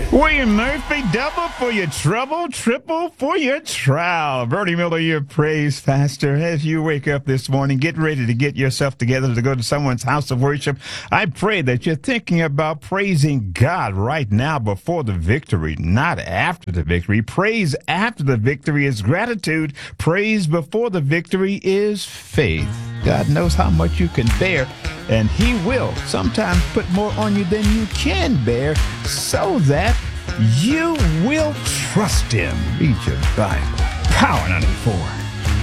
William Murphy, double for your trouble, triple for your trial. Bernie Miller, your praise pastor. As you wake up this morning, get ready to get yourself together to go to someone's house of worship. I pray that you're thinking about praising God right now before the victory, not after the victory. Praise after the victory is gratitude. Praise before the victory is faith. God knows how much you can bear, and he will sometimes put more on you than you can bear so that you will trust him. Read your Bible. Power 94.